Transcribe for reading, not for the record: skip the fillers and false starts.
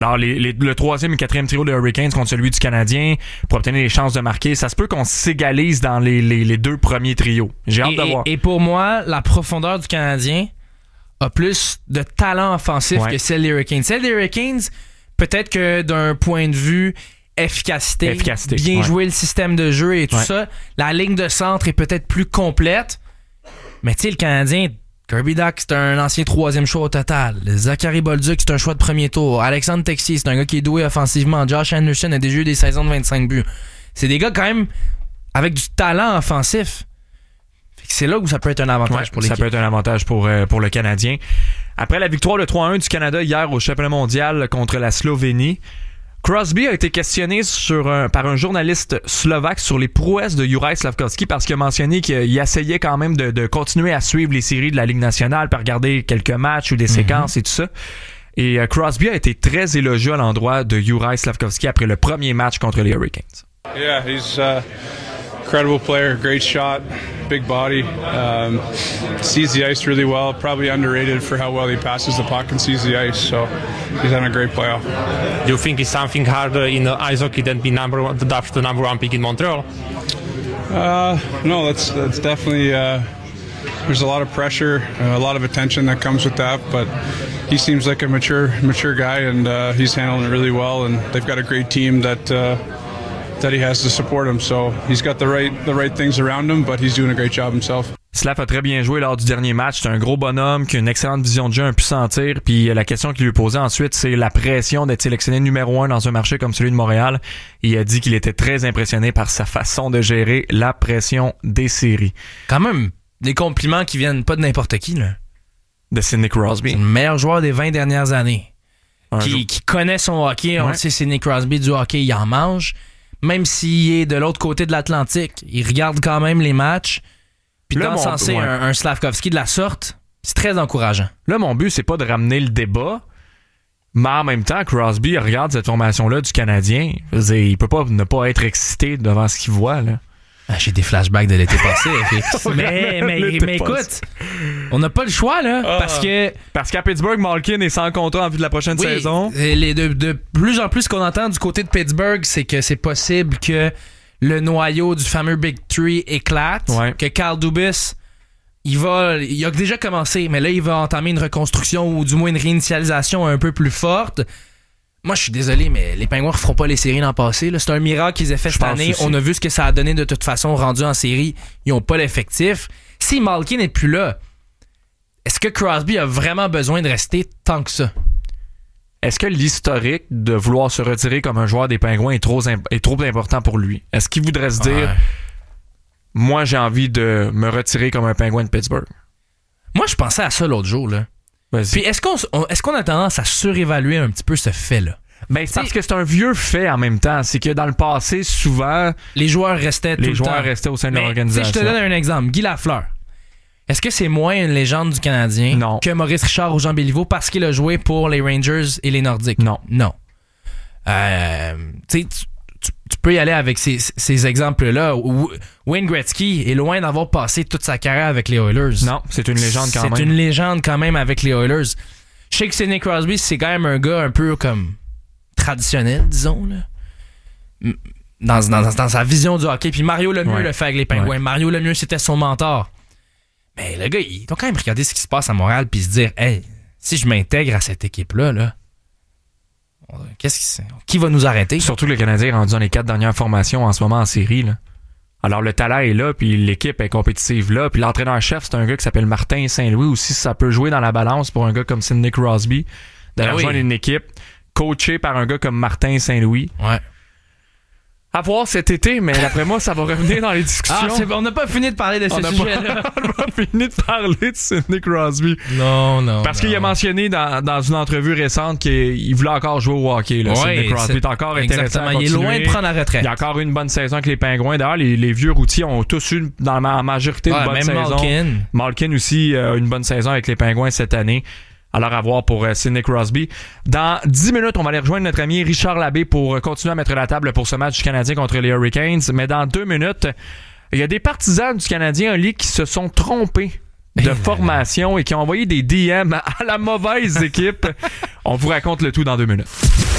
Alors, le troisième et quatrième trio des Hurricanes contre celui du Canadien pour obtenir les chances de marquer, ça se peut qu'on s'égalise dans les deux premiers trios. J'ai hâte de voir. Et pour moi, la profondeur du Canadien a plus de talent offensif que celle des Hurricanes. Celle des Hurricanes, peut-être que d'un point de vue efficacité bien jouer le système de jeu et tout ça, la ligne de centre est peut-être plus complète. Mais tu sais, le Canadien... Kirby Dach, c'est un ancien troisième choix au total. Zachary Bolduc, c'est un choix de premier tour. Alexandre Texier, c'est un gars qui est doué offensivement. Josh Anderson a déjà eu des saisons de 25 buts. C'est des gars quand même avec du talent offensif. C'est là où ça peut être un avantage pour l'équipe. Ça peut être un avantage pour le Canadien. Après la victoire de 3-1 du Canada hier au championnat mondial contre la Slovénie, Crosby a été questionné par un journaliste slovaque sur les prouesses de Juraj Slafkovský parce qu'il a mentionné qu'il essayait quand même de continuer à suivre les séries de la Ligue nationale pour regarder quelques matchs ou des séquences et tout ça. Et Crosby a été très élogieux à l'endroit de Juraj Slafkovský après le premier match contre les Hurricanes. Yeah, he's incredible player, great shot, big body, sees the ice really well, probably underrated for how well he passes the puck and sees the ice, so he's having a great playoff. Do you think it's something harder in ice hockey than be the number one pick in Montreal? No, that's definitely, there's a lot of pressure, a lot of attention that comes with that, but he seems like a mature guy and he's handling it really well, and they've got a great team that he has to support him. So he's got the right things around him, but he's doing a great job himself. Slav a très bien joué lors du dernier match. C'est un gros bonhomme qui a une excellente vision de jeu, un puissant tir. Puis la question qu'il lui posait ensuite, c'est la pression d'être sélectionné numéro 1 dans un marché comme celui de Montréal. Il a dit qu'il était très impressionné par sa façon de gérer la pression des séries. Quand même, des compliments qui viennent pas de n'importe qui, là. De Sidney Crosby. C'est le meilleur joueur des 20 dernières années. Qui connaît son hockey. On le sait, Sidney Crosby, du hockey, il en mange. Même s'il est de l'autre côté de l'Atlantique, il regarde quand même les matchs. Puis d'encenser un Slafkovský de la sorte, c'est très encourageant. Là, mon but, c'est pas de ramener le débat, mais en même temps, Crosby regarde cette formation-là du Canadien. Il peut pas ne pas être excité devant ce qu'il voit, là. J'ai des flashbacks de l'été passé. mais écoute, on n'a pas le choix, là. Parce qu'à Pittsburgh, Malkin est sans contrat en vue de la prochaine saison. De plus en plus, ce qu'on entend du côté de Pittsburgh, c'est que c'est possible que le noyau du fameux Big Three éclate. Que Kyle Dubas, il a déjà commencé, mais là, il va entamer une reconstruction ou du moins une réinitialisation un peu plus forte. Moi, je suis désolé, mais les Pingouins ne referont pas les séries l'an passé. Là. C'est un miracle qu'ils aient fait cette année. On a vu ce que ça a donné de toute façon rendu en série. Ils n'ont pas l'effectif. Si Malkin n'est plus là, est-ce que Crosby a vraiment besoin de rester tant que ça? Est-ce que l'historique de vouloir se retirer comme un joueur des Pingouins est trop important pour lui? Est-ce qu'il voudrait se dire moi, j'ai envie de me retirer comme un Pingouin de Pittsburgh? Moi, je pensais à ça l'autre jour, là. Vas-y. Puis est-ce qu'on a tendance à surévaluer un petit peu ce fait-là? Ben, c'est parce que c'est un vieux fait en même temps. C'est que dans le passé, souvent, les joueurs restaient au sein de l'organisation. Je te donne un exemple. Guy Lafleur. Est-ce que c'est moins une légende du Canadien que Maurice Richard ou Jean Béliveau parce qu'il a joué pour les Rangers et les Nordiques? Non. Tu peux y aller avec ces exemples-là. Wayne Gretzky est loin d'avoir passé toute sa carrière avec les Oilers. Non, c'est une légende quand même. C'est une légende quand même avec les Oilers. Je sais que Sidney Crosby, c'est quand même un gars un peu comme traditionnel, disons, là. Dans sa vision du hockey. Puis Mario Lemieux le fait avec les Pingouins. Mario Lemieux, c'était son mentor. Mais le gars, il doit quand même regarder ce qui se passe à Montréal puis se dire, hey, si je m'intègre à cette équipe-là, là, qui va nous arrêter? Surtout que le Canadien est rendu dans les 4 dernières formations en ce moment en série, là. Alors le talent est là, puis l'équipe est compétitive là, puis l'entraîneur-chef, c'est un gars qui s'appelle Martin Saint-Louis aussi. Ça peut jouer dans la balance pour un gars comme Sidney Crosby de rejoindre une équipe coachée par un gars comme Martin Saint-Louis. Ouais. À voir cet été, mais d'après moi, ça va revenir dans les discussions. On n'a pas fini de parler de ce sujet-là. On n'a pas fini de parler de Sidney Crosby. Non. Parce qu'il a mentionné dans une entrevue récente qu'il voulait encore jouer au hockey. Là. Sidney Crosby est encore intéressant à continuer. Il est loin de prendre la retraite. Il a encore eu une bonne saison avec les Pingouins. D'ailleurs, les vieux routiers ont tous eu, dans la majorité, une bonne saison. Malkin aussi a une bonne saison avec les Pingouins cette année. Alors, à voir pour Sidney Crosby. Dans 10 minutes, on va aller rejoindre notre ami Richard Labbé pour continuer à mettre la table pour ce match du Canadien contre les Hurricanes. Mais dans 2 minutes, il y a des partisans du Canadien en Ligue qui se sont trompés de formation et qui ont envoyé des DM à la mauvaise équipe. On vous raconte le tout dans 2 minutes.